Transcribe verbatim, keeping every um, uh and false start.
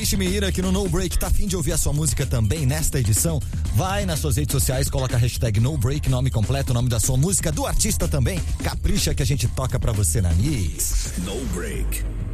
Meira aqui no No Break, tá afim de ouvir a sua música também nesta edição? Vai nas suas redes sociais, coloca a hashtag No Break, nome completo, nome da sua música, do artista também. Capricha que a gente toca pra você na Mix. No Break.